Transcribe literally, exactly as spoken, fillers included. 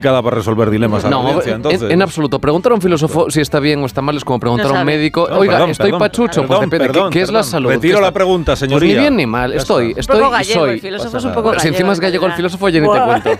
para resolver dilemas a la No, audiencia, entonces. en, en absoluto. Preguntar a un filósofo si está bien o está mal es como preguntar No a un sabe. médico. No, Oiga, perdón, estoy perdón, pachucho. perdón, Pues depende. perdón, ¿Qué, qué es la perdón. salud? Retiro ¿Qué la está? pregunta, Pues señoría. ni bien ni mal. Ya Estoy, está. estoy Un poco y gallego, soy. el filósofo Pasa es un nada. poco Si gallego. encima es gallego el ¿verdad? filósofo, ya ni te Buah. cuento.